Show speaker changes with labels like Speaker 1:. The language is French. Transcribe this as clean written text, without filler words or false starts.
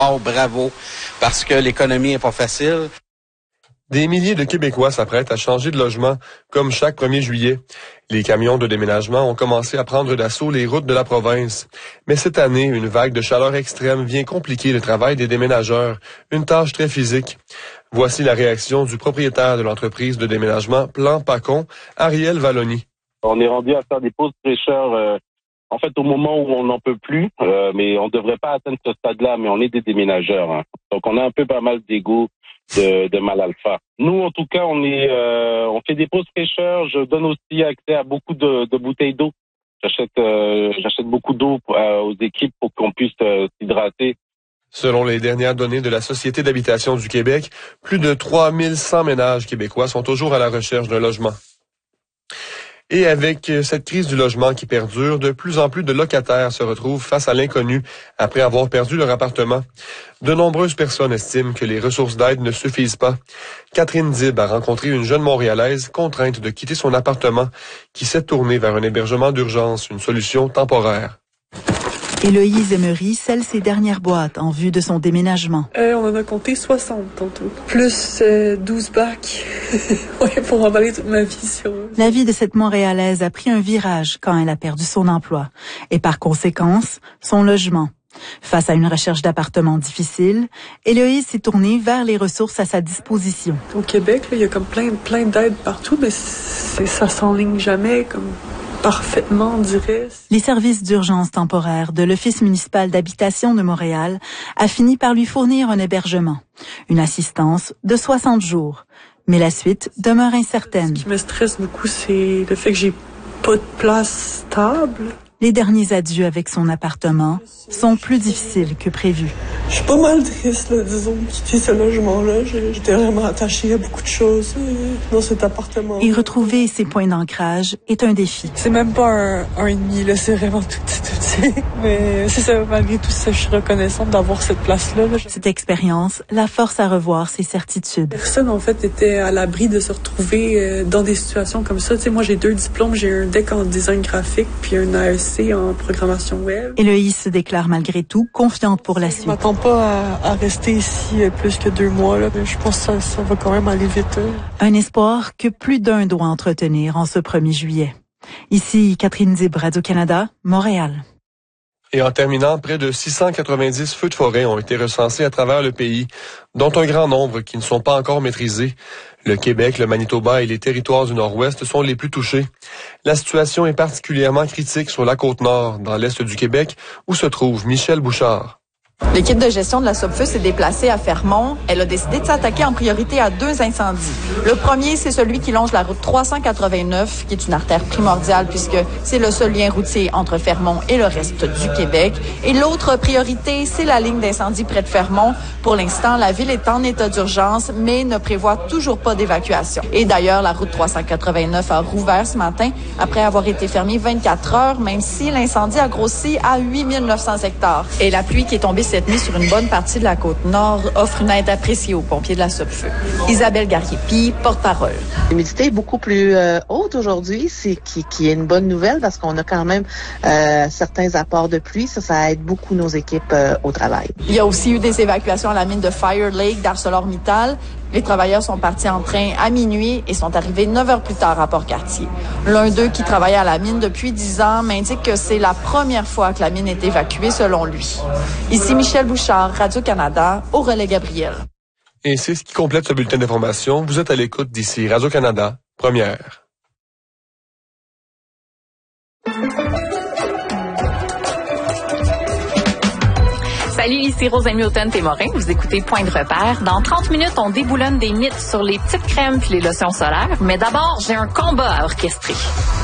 Speaker 1: Oh, bravo, parce que l'économie est pas facile.
Speaker 2: Des milliers de Québécois s'apprêtent à changer de logement, comme chaque 1er juillet. Les camions de déménagement ont commencé à prendre d'assaut les routes de la province. Mais cette année, une vague de chaleur extrême vient compliquer le travail des déménageurs, une tâche très physique. Voici la réaction du propriétaire de l'entreprise de déménagement Plan Pacon, Ariel Valloni.
Speaker 3: On est rendu à faire des pauses fraîcheur en fait au moment où on n'en peut plus, mais on ne devrait pas atteindre ce stade-là, mais on est des déménageurs. Hein. Donc on a un peu pas mal d'ego de mal alpha. Nous, en tout cas, on fait des pauses fraîcheurs. Je donne aussi accès à beaucoup de bouteilles d'eau. J'achète beaucoup d'eau aux équipes pour qu'on puisse s'hydrater.
Speaker 2: Selon les dernières données de la Société d'habitation du Québec, plus de 3100 ménages québécois sont toujours à la recherche d'un logement. Et avec cette crise du logement qui perdure, de plus en plus de locataires se retrouvent face à l'inconnu après avoir perdu leur appartement. De nombreuses personnes estiment que les ressources d'aide ne suffisent pas. Catherine Dib a rencontré une jeune Montréalaise contrainte de quitter son appartement qui s'est tournée vers un hébergement d'urgence, une solution temporaire.
Speaker 4: Héloïse Emery scelle ses dernières boîtes en vue de son déménagement.
Speaker 5: On en a compté 60 tantôt. Plus 12 bacs pour emballer toute ma vie sur eux.
Speaker 4: La vie de cette Montréalaise a pris un virage quand elle a perdu son emploi et par conséquence, son logement. Face à une recherche d'appartement difficile, Héloïse s'est tournée vers les ressources à sa disposition.
Speaker 5: Au Québec, il y a comme plein d'aides partout, mais ça s'enligne jamais comme parfaitement, on dirait.
Speaker 4: Les services d'urgence temporaire de l'Office municipal d'habitation de Montréal a fini par lui fournir un hébergement, une assistance de 60 jours. Mais la suite demeure incertaine.
Speaker 5: Ce qui me stresse beaucoup, c'est le fait que j'ai pas de place stable.
Speaker 4: Les derniers adieux avec son appartement sont plus difficiles que prévu.
Speaker 5: Je suis pas mal triste, là, disons, de quitter ce logement-là. J'étais vraiment attachée à beaucoup de choses dans cet appartement.
Speaker 4: Et retrouver ses points d'ancrage est un défi.
Speaker 5: C'est même pas un et demi, là, c'est vraiment tout petit. Mais c'est ça, malgré tout ça, je suis reconnaissante d'avoir cette place-là.
Speaker 4: Cette expérience la force à revoir ses certitudes.
Speaker 5: Personne, en fait, était à l'abri de se retrouver dans des situations comme ça. Tu sais, moi, j'ai 2 diplômes. J'ai un DEC en design graphique puis un AEC en programmation web.
Speaker 4: Héloïse se déclare malgré tout confiante pour la suite.
Speaker 5: Je m'attends pas à rester ici plus que 2 mois. Là. Je pense que ça va quand même aller vite.
Speaker 4: Un espoir que plus d'un doit entretenir en ce 1er juillet. Ici, Catherine Dib, Radio-Canada, Montréal.
Speaker 2: Et en terminant, près de 690 feux de forêt ont été recensés à travers le pays, dont un grand nombre qui ne sont pas encore maîtrisés. Le Québec, le Manitoba et les territoires du Nord-Ouest sont les plus touchés. La situation est particulièrement critique sur la Côte-Nord, dans l'Est du Québec, où se trouve Michel Bouchard.
Speaker 6: L'équipe de gestion de la SOPFEU s'est déplacée à Fermont. Elle a décidé de s'attaquer en priorité à 2 incendies. Le premier, c'est celui qui longe la route 389, qui est une artère primordiale puisque c'est le seul lien routier entre Fermont et le reste du Québec. Et l'autre priorité, c'est la ligne d'incendie près de Fermont. Pour l'instant, la ville est en état d'urgence, mais ne prévoit toujours pas d'évacuation. Et d'ailleurs, la route 389 a rouvert ce matin après avoir été fermée 24 heures, même si l'incendie a grossi à 8900 hectares. Et la pluie qui est tombée cette nuit sur une bonne partie de la Côte-Nord offre une aide appréciée aux pompiers de la SOPFEU. Isabelle Garriépi, porte-parole.
Speaker 7: L'humidité est beaucoup plus haute aujourd'hui, qui est une bonne nouvelle parce qu'on a quand même certains apports de pluie. Ça aide beaucoup nos équipes au travail.
Speaker 6: Il y a aussi eu des évacuations à la mine de Fire Lake d'ArcelorMittal. Les travailleurs sont partis en train à minuit et sont arrivés 9 heures plus tard à Port-Cartier. L'un d'eux, qui travaillait à la mine depuis 10 ans, m'indique que c'est la première fois que la mine est évacuée selon lui. Ici Michel Bouchard, Radio-Canada, au relais Gabriel.
Speaker 2: Et c'est ce qui complète ce bulletin d'information. Vous êtes à l'écoute d'ici Radio-Canada, première.
Speaker 8: Salut, ici Rose Hamilton-Témorin. Vous écoutez Point de repère. Dans 30 minutes, on déboulonne des mythes sur les petites crèmes puis les lotions solaires. Mais d'abord, j'ai un combat à orchestrer.